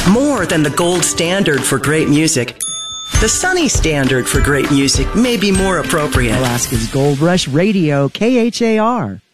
More than the gold standard for great music, the sunny standard for great music may be more appropriate. Alaska's Gold Rush Radio, KHAR.